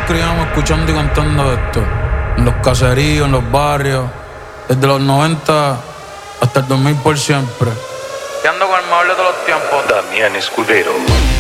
criamos escuchando y cantando esto. En los caseríos, en los barrios. Desde los 90 hasta el 2000 por siempre. Y ando con el mejor de todos los tiempos. Damián Escudero.